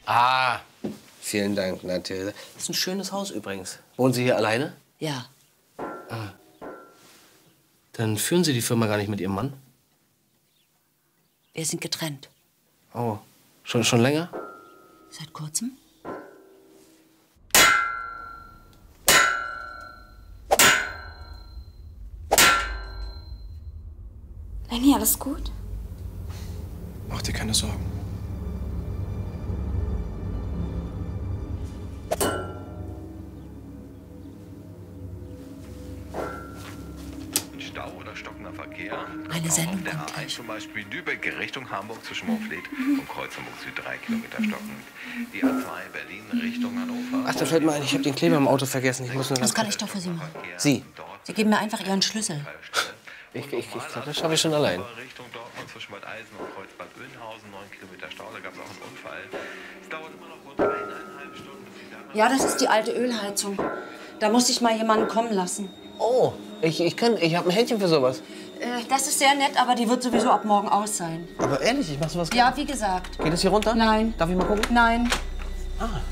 Ah, vielen Dank, na, Theresa. Das ist ein schönes Haus übrigens. Wohnen Sie hier alleine? Ja. Ah. Dann führen Sie die Firma gar nicht mit Ihrem Mann? Wir sind getrennt. Oh, schon länger? Seit kurzem? Lenny, alles gut? Mach dir keine Sorgen. Stau oder stockender Verkehr? Eine Sendung der kommt A1 gleich. zum Beispiel Lübeck Richtung Hamburg zwischen Moorfleet und Kreuz Hamburg Süd 3 Kilometer stockend. Die A2 Berlin Richtung Hannover. Ach, da fällt mir ein, ich habe den Kleber im Auto vergessen. Ich muss nur Das kann ich doch für Sie machen. Sie? Sie geben mir einfach Ihren Schlüssel. Ich glaube, das schaffe ich schon allein. Richtung Dortmund zwischen Bad Eisen und Kreuzbad Oeynhausen, 9 Kilometer Stau, da gab es auch einen Unfall. Es dauert immer noch rund 1,5 Stunden, bis Sie da Ja, das ist die alte Ölheizung. Da musste ich mal jemanden kommen lassen. Oh, ich habe ein Händchen für sowas. Das ist sehr nett, aber die wird sowieso ab morgen aus sein. Aber ehrlich, ich mach sowas Ja, wie gesagt. Geht es hier runter? Nein. Darf ich mal gucken? Nein. Ah.